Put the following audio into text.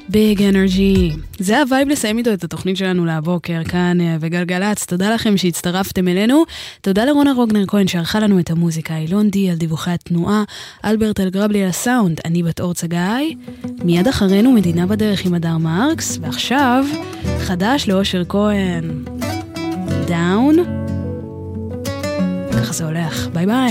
ביג אנרגי. זה הווייב לסיים איתו את התוכנית שלנו לבוקר כאן בגלגלץ. תודה לכם שהצטרפתם אלינו. תודה לרונה רוגנר כהן שערכה לנו את המוזיקה, אילון די על דיווחי התנועה, אלברט אלגרבלי על הסאונד, אני בת אור צגאי. מיד אחרינו מדינה בדרך עם הדר מרקס, ועכשיו חדש לאושר כהן, דאון. ככה זה הולך. ביי ביי.